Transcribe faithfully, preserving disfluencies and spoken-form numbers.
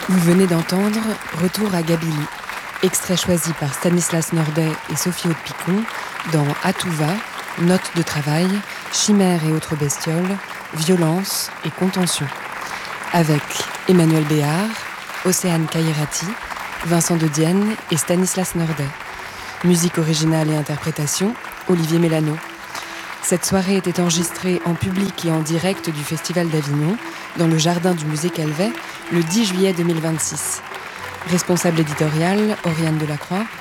Vous venez d'entendre Retour à Gabilly, extrait choisi par Stanislas Nordet et Sophie Haute-Picon dans À tout va, Notes de travail, Chimères et autres bestioles, Violence et contention. Avec Emmanuel Béard, Océane Caïrati, Vincent de Dienne et Stanislas Nordet. Musique originale et interprétation, Olivier Mélano. Cette soirée était enregistrée en public et en direct du Festival d'Avignon, dans le jardin du musée Calvet, le dix juillet deux mille vingt-six. Responsable éditorial, Oriane Delacroix.